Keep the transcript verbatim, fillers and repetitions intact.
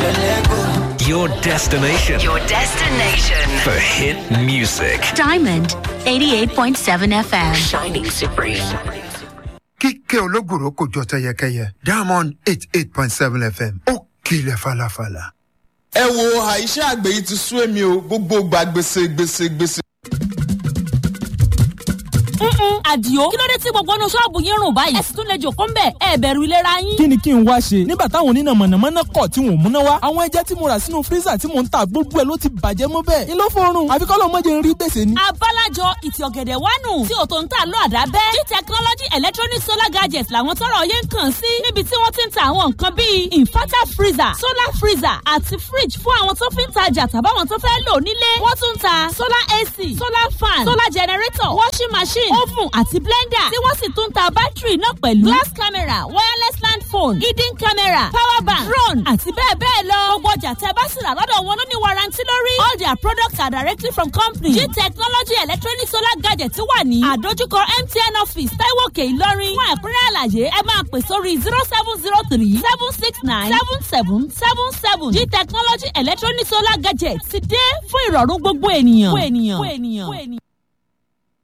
Your destination. Your destination. For hit music. Diamond eighty-eight point seven F M. Shining supreme. Kíkẹ́ ológùrò kò jọ tẹyẹkẹyẹ. Diamond eighty-eight point seven F M. Ó kilẹ̀ falafala. Ẹ wo àìṣe àgbẹ̀ yìí ti sú èmi o, gbogbo gba gbèsè gbèsè gbèsè. Àdìó kí ló dé tí gbogbo inú ṣọ́ọ̀bù yín rùn báyìí ẹ sì tún lè jòkó ń bẹ̀ ẹ bẹ̀rù ìlera yín. Kí ni kí n wá ṣe nígbà táwọn oníná mọ̀nàmọ́ná kọ̀ tí wọ́n múná wá àwọn ẹja tí mo rà sínú fírísà tí mò ń ta gbogbo ẹ̀ ló ti bàjẹ́ mọ́ bẹ́ẹ̀ ni ló fọ́rùn àfi kọ́ ló mọ́jẹ ń rí gbèsè ni. Abálájọ ìtì ọ̀gẹ̀dẹ̀ wánu tí òtò ń tà lọ àdábẹ́ G technology electronic solar gadgets làwọn tọ́rọ̀ yẹn ń kàn sí níbi tí wọ́n ti ń ta àwọn nǹkan bíi inverter freezer solar freezer àti fridge fún àwọn tó fi ń tajà tàbáwọn tó fẹ́ lò nílé wọ́n tún ń ta solar A C solar fan solar generator washing machine oven àti blender tí wọ́n sì tún ta bátìrì náà pẹ̀lú glass camera wireless land phone hidden camera power bank drone àti bẹ́ẹ̀ bẹ́ẹ̀ lọ. gbogbo ọjà tẹ́ bá sì rà lọ́dọ̀ wọn ló ní warranty lórí. all their products are directly from company. G technology electronic solar gadget wà ní àdójúkọ M T N office Taiwo Òkè Ìlọrin. fún ẹ̀kúnrẹ́ àlàyé ẹ máa pè sórí zero seven zero three seven six nine seven seven seven seven. G technology electronic solar gadget ti dé fún ìrọ̀rùn gbogbo ènìyàn.